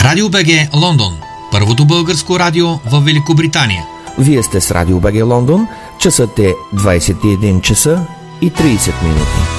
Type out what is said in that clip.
Радио БГ Лондон. Първото българско радио в Великобритания. Вие сте с Радио БГ Лондон. Часът е 21 часа и 30 минути.